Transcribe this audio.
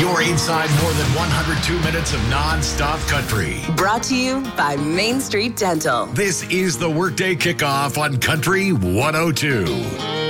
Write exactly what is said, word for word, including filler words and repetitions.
You're inside more than one hundred two minutes of non-stop country. Brought to you by Main Street Dental. This is the Workday Kickoff on Country one oh two.